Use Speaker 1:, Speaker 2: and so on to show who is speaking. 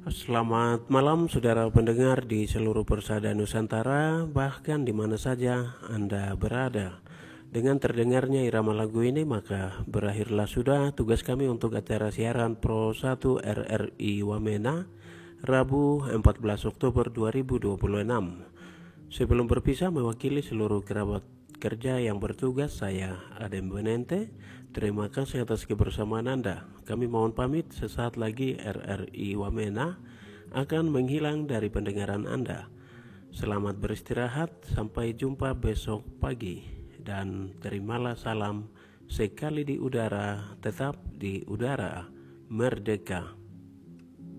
Speaker 1: Selamat malam saudara pendengar di seluruh persada Nusantara, bahkan di mana saja Anda berada. Dengan terdengarnya irama lagu ini, maka berakhirlah sudah tugas kami untuk acara siaran Pro 1 RRI Wamena, Rabu 14 Oktober 2026. Sebelum berpisah, mewakili seluruh kerabat kerja yang bertugas, saya Adem Benente. Terima kasih atas kebersamaan Anda. Kami mohon pamit, sesaat lagi RRI Wamena akan menghilang dari pendengaran Anda. Selamat beristirahat, sampai jumpa besok pagi. Dan terimalah salam sekali di udara, tetap di udara, merdeka.